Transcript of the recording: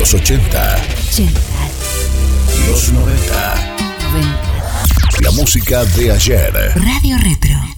Los 80. Los 90. La música de ayer. Radio Retro.